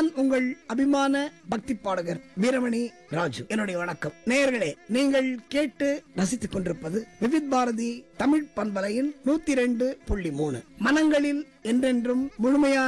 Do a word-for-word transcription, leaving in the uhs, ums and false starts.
நான் உங்கள் அபிமான பக்தி பாடகர் வீரமணி ராஜு. என்னுடைய வணக்கம். நேயர்களே, நீங்கள் கேட்டு ரசித்துக் கொண்டிருப்பது விவித் பாரதி தமிழ் பண்பலையின் நூத்தி ரெண்டு புள்ளி மூணு. மனங்களில் என்றென்றும் முழுமையான